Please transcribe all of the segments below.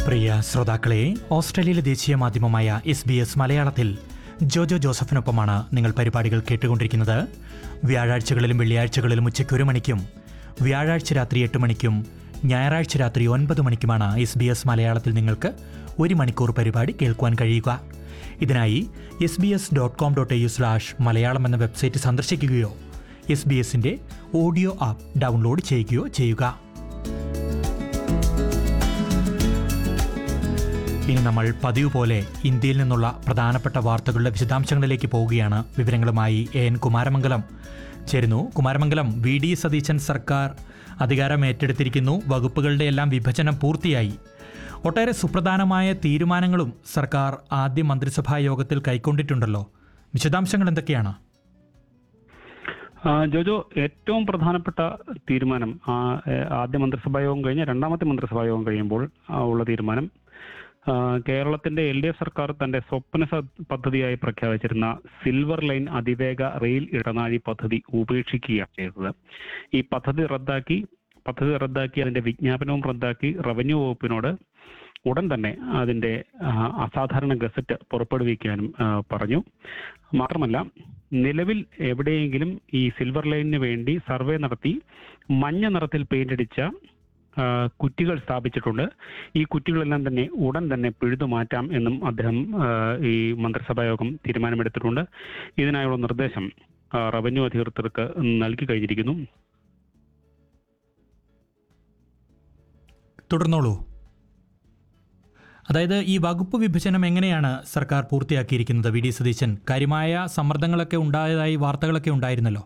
പ്രിയ ശ്രോതാക്കളെ, ഓസ്ട്രേലിയയിലെ ദേശീയ മാധ്യമമായ SBS മലയാളത്തിൽ ജോജോ ജോസഫിനൊപ്പമാണ് നിങ്ങൾ പരിപാടികൾ കേട്ടുകൊണ്ടിരിക്കുന്നത്. വ്യാഴാഴ്ചകളിലും വെള്ളിയാഴ്ചകളിലും ഉച്ചയ്ക്ക് 1 മണിക്കും വ്യാഴാഴ്ച രാത്രി 8 മണിക്കും ഞായറാഴ്ച രാത്രി 9 മണിക്കുമാണ് SBS മലയാളത്തിൽ നിങ്ങൾക്ക് 1 മണിക്കൂർ പരിപാടി കേൾക്കുവാൻ കഴിയുക. ഇതിനായി sbs.com.au/മലയാളം എന്ന വെബ്സൈറ്റ് സന്ദർശിക്കുകയോ SBS-ന്റെ ഓഡിയോ ആപ്പ് ഡൗൺലോഡ് ചെയ്യുകയോ ചെയ്യുക. ഇനി നമ്മൾ പതിവ് പോലെ ഇന്ത്യയിൽ നിന്നുള്ള പ്രധാനപ്പെട്ട വാർത്തകളുടെ വിശദാംശങ്ങളിലേക്ക് പോവുകയാണ്. വിവരങ്ങളുമായി AN കുമാരമംഗലം ചേരുന്നു. കുമാരമംഗലം, VD സതീശൻ സർക്കാർ അധികാരം ഏറ്റെടുത്തിരിക്കുന്നു. വകുപ്പുകളുടെ എല്ലാം വിഭജനം പൂർത്തിയായി. ഒട്ടേറെ സുപ്രധാനമായ തീരുമാനങ്ങളും സർക്കാർ ആദ്യ മന്ത്രിസഭാ യോഗത്തിൽ കൈക്കൊണ്ടിട്ടുണ്ടല്ലോ. വിശദാംശങ്ങൾ എന്തൊക്കെയാണ്? ജോജോ, ഏറ്റവും പ്രധാനപ്പെട്ട തീരുമാനം ആദ്യ മന്ത്രിസഭാ യോഗം കഴിഞ്ഞ് രണ്ടാമത്തെ മന്ത്രിസഭാ യോഗം കഴിയുമ്പോൾ ഉള്ള തീരുമാനം, കേരളത്തിന്റെ LDF സർക്കാർ തന്റെ സ്വപ്ന പദ്ധതിയായി പ്രഖ്യാപിച്ചിരുന്ന സിൽവർ ലൈൻ അതിവേഗ റെയിൽ ഇടനാഴി പദ്ധതി ഉപേക്ഷിക്കുകയാണ് ചെയ്തത്. ഈ പദ്ധതി റദ്ദാക്കി അതിന്റെ വിജ്ഞാപനവും റദ്ദാക്കി റവന്യൂ വകുപ്പിനോട് ഉടൻ തന്നെ അതിന്റെ അസാധാരണ ഗസറ്റ് പുറപ്പെടുവിക്കാനും പറഞ്ഞു. മാത്രമല്ല, നിലവിൽ എവിടെയെങ്കിലും ഈ സിൽവർ ലൈനിന് വേണ്ടി സർവേ നടത്തി മഞ്ഞ നിറത്തിൽ പെയിന്റ് അടിച്ച കുറ്റികൾ സ്ഥാപിച്ചിട്ടുണ്ട്. ഈ കുറ്റികളെല്ലാം തന്നെ ഉടൻ തന്നെ പിഴുതു മാറ്റാം എന്നും അദ്ദേഹം ഈ മന്ത്രിസഭാ യോഗം തീരുമാനമെടുത്തിട്ടുണ്ട്. ഇതിനായുള്ള നിർദ്ദേശം റവന്യൂ അധികൃതർക്ക് നൽകി കഴിഞ്ഞിരിക്കുന്നു. തുടർന്നോളൂ. അതായത് ഈ വകുപ്പ് വിഭജനം എങ്ങനെയാണ് സർക്കാർ പൂർത്തിയാക്കിയിരിക്കുന്നത്? VD സതീശൻ, കാര്യമായ സമ്മർദ്ദങ്ങളൊക്കെ ഉണ്ടായതായി വാർത്തകളൊക്കെ ഉണ്ടായിരുന്നല്ലോ.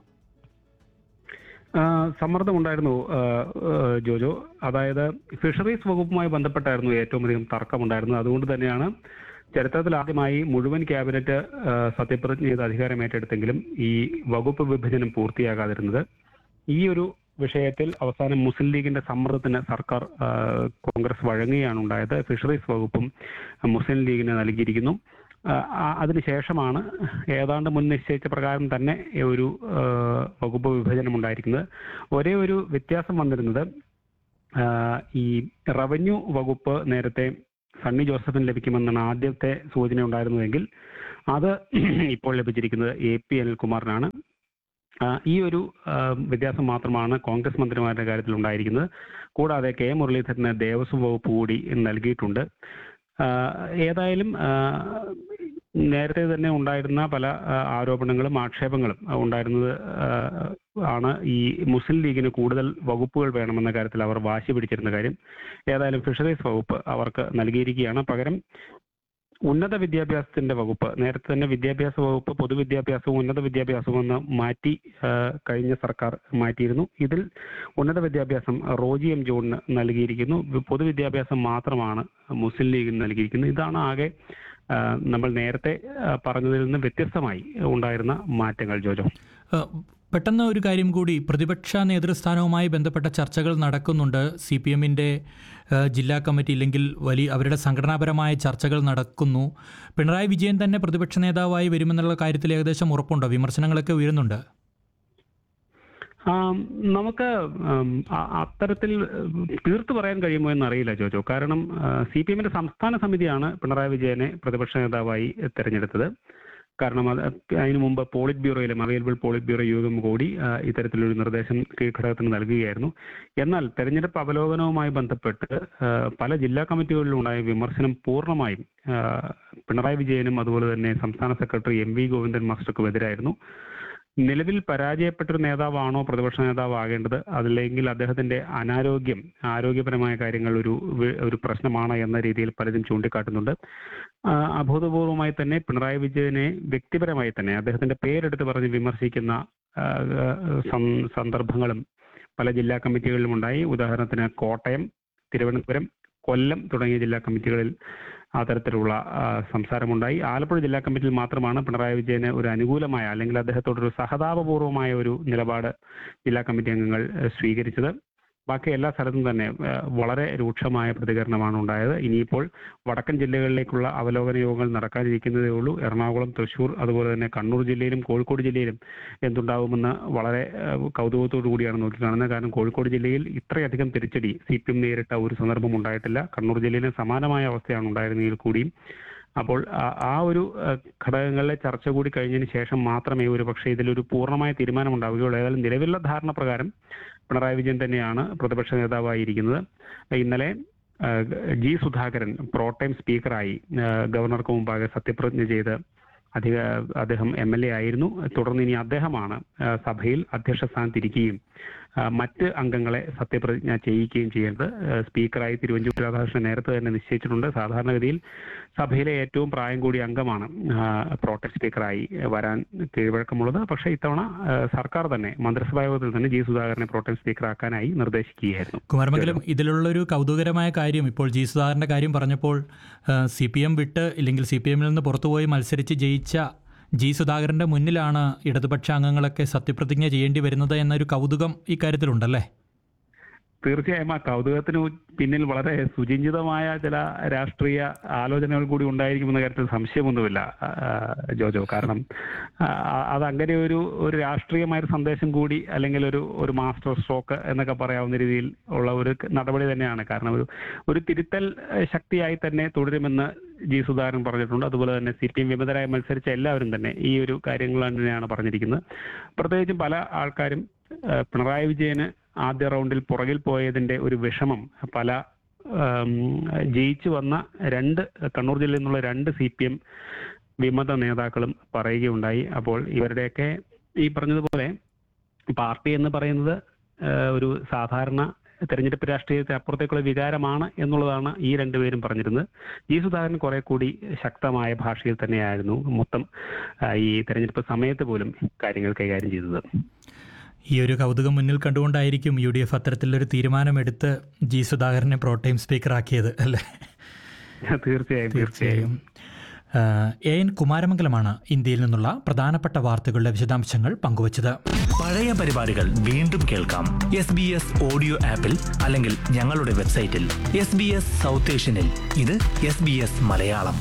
സമ്മർദ്ദമുണ്ടായിരുന്നു ജോജോ. അതായത് ഫിഷറീസ് വകുപ്പുമായി ബന്ധപ്പെട്ടായിരുന്നു ഏറ്റവും അധികം തർക്കമുണ്ടായിരുന്നത്. അതുകൊണ്ട് തന്നെയാണ് ചരിത്രത്തിൽ ആദ്യമായി മുഴുവൻ ക്യാബിനറ്റ് സത്യപ്രതിജ്ഞ ചെയ്ത് അധികാരം ഏറ്റെടുത്തെങ്കിലും ഈ വകുപ്പ് വിഭജനം പൂർത്തിയാകാതിരുന്നത്. ഈ ഒരു വിഷയത്തിൽ അവസാനം മുസ്ലിം ലീഗിന്റെ സമ്മർദ്ദത്തിന് സർക്കാർ കോൺഗ്രസ് വഴങ്ങുകയാണ് ഉണ്ടായത്. ഫിഷറീസ് വകുപ്പും മുസ്ലിം ലീഗിന് നൽകിയിരിക്കുന്നു. അതിനുശേഷമാണ് ഏതാണ്ട് മുൻ നിശ്ചയിച്ച പ്രകാരം തന്നെ ഒരു വകുപ്പ് വിഭജനം ഉണ്ടായിരിക്കുന്നത്. ഒരേ ഒരു വ്യത്യാസം വന്നിരുന്നത്, ഈ റവന്യൂ വകുപ്പ് നേരത്തെ സണ്ണി ജോസഫിന് ലഭിക്കുമെന്നാണ് ആദ്യത്തെ സൂചന ഉണ്ടായിരുന്നതെങ്കിൽ അത് ഇപ്പോൾ ലഭിച്ചിരിക്കുന്നത് AP അനിൽകുമാറിനാണ്. ഈ ഒരു വ്യത്യാസം മാത്രമാണ് കോൺഗ്രസ് മന്ത്രിമാരുടെ കാര്യത്തിൽ ഉണ്ടായിരിക്കുന്നത്. കൂടാതെ K മുരളീധരന് ദേവസ്വം വകുപ്പ് കൂടി നൽകിയിട്ടുണ്ട്. ഏതായാലും നേരത്തെ തന്നെ ഉണ്ടായിരുന്ന പല ആരോപണങ്ങളും ആക്ഷേപങ്ങളും ഉണ്ടായിരുന്നത് ആണ് ഈ മുസ്ലിം ലീഗിന് കൂടുതൽ വകുപ്പുകൾ വേണമെന്ന കാര്യത്തിൽ അവർ വാശി പിടിച്ചിരുന്ന കാര്യം. ഏതായാലും ഫിഷറീസ് വകുപ്പ് അവർക്ക് നൽകിയിരിക്കുകയാണ്. പകരം ഉന്നത വിദ്യാഭ്യാസത്തിന്റെ വകുപ്പ്, നേരത്തെ തന്നെ വിദ്യാഭ്യാസ വകുപ്പ് പൊതുവിദ്യാഭ്യാസവും ഉന്നത വിദ്യാഭ്യാസവും എന്ന് മാറ്റി കഴിഞ്ഞ സർക്കാർ മാറ്റിയിരുന്നു. ഇതിൽ ഉന്നത വിദ്യാഭ്യാസം റോജി M. ജോണിന് നൽകിയിരിക്കുന്നു. പൊതുവിദ്യാഭ്യാസം മാത്രമാണ് മുസ്ലിം ലീഗിന് നൽകിയിരിക്കുന്നത്. ഇതാണ് ആകെ നമ്മൾ നേരത്തെ പറഞ്ഞതിൽ നിന്ന് വ്യത്യസ്തമായി ഉണ്ടായിരുന്ന മാറ്റങ്ങൾ. ജോജോ, പെട്ടെന്ന് ഒരു കാര്യം കൂടി, പ്രതിപക്ഷ നേതൃസ്ഥാനവുമായി ബന്ധപ്പെട്ട ചർച്ചകൾ നടക്കുന്നുണ്ട്. CPM-ന്റെ ജില്ലാ കമ്മിറ്റി ഇല്ലെങ്കിൽ അവരുടെ സംഘടനാപരമായ ചർച്ചകൾ നടക്കുന്നു. പിണറായി വിജയൻ തന്നെ പ്രതിപക്ഷ നേതാവായി വരുമെന്നുള്ള കാര്യത്തിൽ ഏകദേശം ഉറപ്പുണ്ടോ? വിമർശനങ്ങളൊക്കെ ഉയരുന്നുണ്ട്. നമുക്ക് അത്തരത്തിൽ തീർത്തു പറയാൻ കഴിയുമോ എന്നറിയില്ല ജോജോ. കാരണം CPM-ന്റെ സംസ്ഥാന സമിതിയാണ് പിണറായി വിജയനെ പ്രതിപക്ഷ നേതാവായി തെരഞ്ഞെടുത്തത്. കാരണം അതിനു മുമ്പ് പോളിറ്റ് ബ്യൂറോയിലും അവൈലബിൾ പോളിറ്റ് ബ്യൂറോ യോഗം കൂടി ഇത്തരത്തിലൊരു നിർദ്ദേശം കീഴ്ഘടകത്തിന് നൽകുകയായിരുന്നു. എന്നാൽ തെരഞ്ഞെടുപ്പ് അവലോകനവുമായി ബന്ധപ്പെട്ട് പല ജില്ലാ കമ്മിറ്റികളിലുണ്ടായ വിമർശനം പൂർണ്ണമായും പിണറായി വിജയനും അതുപോലെ തന്നെ സംസ്ഥാന സെക്രട്ടറി MV ഗോവിന്ദൻ മാസ്റ്റർക്കും എതിരായിരുന്നു. നിലവിൽ പരാജയപ്പെട്ടൊരു നേതാവാണോ പ്രതിപക്ഷ നേതാവ് ആകേണ്ടത്, അതല്ലെങ്കിൽ അദ്ദേഹത്തിന്റെ ആരോഗ്യപരമായ കാര്യങ്ങൾ ഒരു പ്രശ്നമാണ് എന്ന രീതിയിൽ പലരും ചൂണ്ടിക്കാട്ടുന്നുണ്ട്. അഭൂതപൂർവമായി തന്നെ പിണറായി വിജയനെ വ്യക്തിപരമായി തന്നെ അദ്ദേഹത്തിന്റെ പേരെടുത്ത് പറഞ്ഞ് വിമർശിക്കുന്ന സന്ദർഭങ്ങളും പല ജില്ലാ കമ്മിറ്റികളിലും ഉണ്ടായി. ഉദാഹരണത്തിന് കോട്ടയം, തിരുവനന്തപുരം, കൊല്ലം തുടങ്ങിയ ജില്ലാ കമ്മിറ്റികളിൽ അത്തരത്തിലുള്ള സംസാരമുണ്ടായി. ആലപ്പുഴ ജില്ലാ കമ്മിറ്റിയിൽ മാത്രമാണ് പിണറായി വിജയന് ഒരു അനുകൂലമായ അല്ലെങ്കിൽ അദ്ദേഹത്തോടൊരു സഹതാപപൂർവമായ ഒരു നിലപാട് ജില്ലാ കമ്മിറ്റി അംഗങ്ങൾ സ്വീകരിച്ചത്. ബാക്കി എല്ലാ സ്ഥലത്തും തന്നെ വളരെ രൂക്ഷമായ പ്രതികരണമാണ് ഉണ്ടായത്. ഇനിയിപ്പോൾ വടക്കൻ ജില്ലകളിലേക്കുള്ള അവലോകന യോഗങ്ങൾ നടക്കാനിരിക്കുന്നതേ ഉള്ളൂ. എറണാകുളം, തൃശൂർ, അതുപോലെ തന്നെ കണ്ണൂർ ജില്ലയിലും കോഴിക്കോട് ജില്ലയിലും എന്തുണ്ടാവുമെന്ന് വളരെ കൗതുകത്തോടു കൂടിയാണ് നോക്കിക്കാണുന്നത്. കാരണം കോഴിക്കോട് ജില്ലയിൽ ഇത്രയധികം തിരിച്ചടി CPM നേരിട്ട ഒരു സന്ദർഭം ഉണ്ടായിട്ടില്ല. കണ്ണൂർ ജില്ലയിലും സമാനമായ അവസ്ഥയാണ് ഉണ്ടായിരുന്നെങ്കിൽ കൂടിയും. അപ്പോൾ ആ ഒരു ഘടകങ്ങളിലെ ചർച്ച കൂടി കഴിഞ്ഞതിന് ശേഷം മാത്രമേ ഒരു പക്ഷേ ഇതിലൊരു പൂർണ്ണമായ തീരുമാനം ഉണ്ടാവുകയുള്ളൂ. ഏതായാലും നിലവിലുള്ള ധാരണ പ്രകാരം പിണറായി വിജയൻ തന്നെയാണ് പ്രതിപക്ഷ നേതാവായിരിക്കുന്നത്. ഇന്നലെ G. സുധാകരൻ പ്രോടൈം സ്പീക്കറായി ഗവർണർക്ക് മുമ്പാകെ സത്യപ്രതിജ്ഞ ചെയ്ത് അദ്ദേഹം MLA ആയിരുന്നു. തുടർന്ന് ഇനി അദ്ദേഹമാണ് സഭയിൽ അധ്യക്ഷ സ്ഥാനത്തിരിക്കുകയും മറ്റ് അംഗങ്ങളെ സത്യപ്രതിജ്ഞ ചെയ്യിക്കുകയും ചെയ്യേണ്ടത്. സ്പീക്കറായി തിരുവഞ്ചൂർ രാധാകൃഷ്ണൻ നേരത്തെ തന്നെ നിശ്ചയിച്ചിട്ടുണ്ട്. സാധാരണഗതിയിൽ സഭയിലെ ഏറ്റവും പ്രായം കൂടിയ അംഗമാണ് പ്രോട്ടം സ്പീക്കറായി വരാൻ കീഴ്വഴക്കമുള്ളത്. പക്ഷേ ഇത്തവണ സർക്കാർ തന്നെ മന്ത്രിസഭാ യോഗത്തിൽ തന്നെ G. സുധാകരനെ പ്രോട്ടം സ്പീക്കറാക്കാനായി നിർദ്ദേശിക്കുകയായിരുന്നു. കുമാരമംഗലം, ഇതിലുള്ളൊരു കൗതുകരമായ കാര്യം, ഇപ്പോൾ G. സുധാകരൻ്റെ കാര്യം പറഞ്ഞപ്പോൾ CPM വിട്ട് ഇല്ലെങ്കിൽ CPM നിന്ന് പുറത്തുപോയി മത്സരിച്ച് ജയിച്ച G. സുധാകരൻ്റെ മുന്നിലാണ് ഇടതുപക്ഷ അംഗങ്ങളൊക്കെ സത്യപ്രതിജ്ഞ ചെയ്യേണ്ടി വരുന്നത് എന്നൊരു കൗതുകം ഇക്കാര്യത്തിലുണ്ടല്ലേ? തീർച്ചയായും ആ കൗതുകത്തിന് പിന്നിൽ വളരെ സുചിന്തിതമായ ചില രാഷ്ട്രീയ ആലോചനകൾ കൂടി ഉണ്ടായിരിക്കുമെന്ന കാര്യത്തിൽ സംശയമൊന്നുമില്ല ജോജോ. കാരണം അതങ്ങനെ ഒരു രാഷ്ട്രീയമായ ഒരു സന്ദേശം കൂടി, അല്ലെങ്കിൽ ഒരു മാസ്റ്റർ സ്ട്രോക്ക് എന്നൊക്കെ പറയാവുന്ന രീതിയിൽ ഉള്ള ഒരു നടപടി തന്നെയാണ്. കാരണം ഒരു തിരുത്തൽ ശക്തിയായി തന്നെ തുടരുമെന്ന് G. സുധാകരൻ പറഞ്ഞിട്ടുണ്ട്. അതുപോലെ തന്നെ CPM വിമതരായി മത്സരിച്ച എല്ലാവരും തന്നെ ഈ ഒരു കാര്യങ്ങൾ തന്നെയാണ് പറഞ്ഞിരിക്കുന്നത്. പ്രത്യേകിച്ചും പല ആൾക്കാരും പിണറായി വിജയന് ആദ്യ റൗണ്ടിൽ പുറകിൽ പോയതിന്റെ ഒരു വിഷമം പല ജയിച്ചു വന്ന കണ്ണൂർ ജില്ലയിൽ നിന്നുള്ള 2 CPM വിമത നേതാക്കളും പറയുകയുണ്ടായി. അപ്പോൾ ഇവരുടെയൊക്കെ ഈ പറഞ്ഞതുപോലെ പാർട്ടി എന്ന് പറയുന്നത് ഒരു സാധാരണ തെരഞ്ഞെടുപ്പ് രാഷ്ട്രീയത്തെ അപ്പുറത്തേക്കുള്ള വികാരമാണ് എന്നുള്ളതാണ് ഈ 2 പേരും പറഞ്ഞിരുന്നത്. G. സുധാകരൻ കുറെ കൂടി ശക്തമായ ഭാഷയിൽ തന്നെയായിരുന്നു മൊത്തം ഈ തെരഞ്ഞെടുപ്പ് സമയത്ത് പോലും കാര്യങ്ങൾ കൈകാര്യം ചെയ്തത്. ഈ ഒരു കൗതുകം മുന്നിൽ കണ്ടുകൊണ്ടായിരിക്കും UDF അത്തരത്തിലൊരു തീരുമാനമെടുത്ത് G. സുധാകരനെ പ്രോടൈം സ്പീക്കറാക്കിയത് അല്ലേ? തീർച്ചയായും. AN കുമാരമംഗലമാണ് ഇന്ത്യയിൽ നിന്നുള്ള പ്രധാനപ്പെട്ട വാർത്തകളുടെ വിശദാംശങ്ങൾ പങ്കുവച്ചത്. പഴയ പരിപാടികൾ വീണ്ടും കേൾക്കാം SBS ഓഡിയോ ആപ്പിൽ അല്ലെങ്കിൽ ഞങ്ങളുടെ വെബ്സൈറ്റിൽ. SBS സൗത്ത് ഏഷ്യനിൽ ഇത് SBS മലയാളം.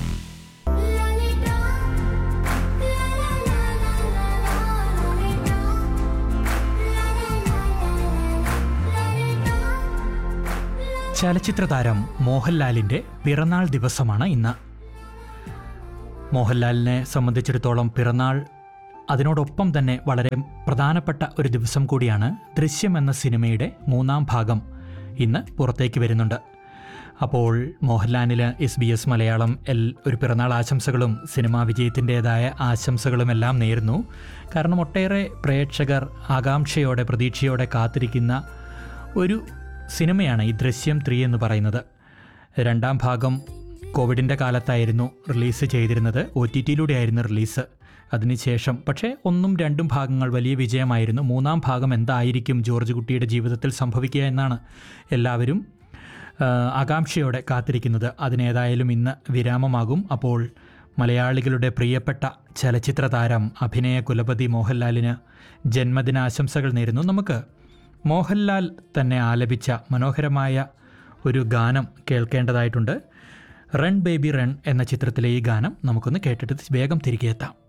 ചലച്ചിത്ര താരം മോഹൻലാലിൻ്റെ പിറന്നാൾ ദിവസമാണ് ഇന്ന്. മോഹൻലാലിനെ സംബന്ധിച്ചിടത്തോളം പിറന്നാൾ അതിനോടൊപ്പം തന്നെ വളരെ പ്രധാനപ്പെട്ട ഒരു ദിവസം കൂടിയാണ്. ദൃശ്യം എന്ന സിനിമയുടെ 3ാം ഭാഗം ഇന്ന് പുറത്തേക്ക് വരുന്നുണ്ട്. അപ്പോൾ മോഹൻലാലിന് SBS മലയാളം ഒരു പിറന്നാൾ ആശംസകളും സിനിമാ വിജയത്തിൻ്റേതായ ആശംസകളുമെല്ലാം നേരുന്നു. കാരണം ഒട്ടേറെ പ്രേക്ഷകർ ആകാംക്ഷയോടെ പ്രതീക്ഷയോടെ കാത്തിരിക്കുന്ന ഒരു സിനിമയാണ് ഈ ദൃശ്യം 3 എന്ന് പറയുന്നത്. 2ാം ഭാഗം കോവിഡിൻ്റെ കാലത്തായിരുന്നു റിലീസ് ചെയ്തിരുന്നത്. OTT-യിലൂടെ ആയിരുന്നു റിലീസ്. അതിനുശേഷം പക്ഷേ 1ഉം 2ഉം ഭാഗങ്ങൾ വലിയ വിജയമായിരുന്നു. 3ാം ഭാഗം എന്തായിരിക്കും ജോർജ് കുട്ടിയുടെ ജീവിതത്തിൽ സംഭവിക്കുക എന്നാണ് എല്ലാവരും ആകാംക്ഷയോടെ കാത്തിരിക്കുന്നത്. അതിനേതായാലും ഇന്ന് വിരാമമാകും. അപ്പോൾ മലയാളികളുടെ പ്രിയപ്പെട്ട ചലച്ചിത്ര താരം അഭിനയ കുലപതി മോഹൻലാലിന് ജന്മദിനാശംസകൾ നേരുന്നു. നമുക്ക് മോഹൻലാൽ തന്നെ ആലപിച്ച മനോഹരമായ ഒരു ഗാനം കേൾക്കേണ്ടതായിട്ടുണ്ട്. റൺ ബേബി റൺ എന്ന ചിത്രത്തിലെ ഈ ഗാനം നമുക്കൊന്ന് കേട്ടിട്ട് വേഗം തിരികെ എത്താം.